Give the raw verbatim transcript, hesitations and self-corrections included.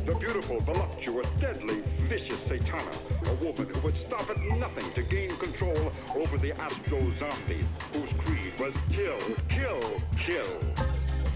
The beautiful, voluptuous, deadly, vicious Satana, a woman who would stop at nothing to gain control over the Astro Zombies, whose creed was kill, kill, kill.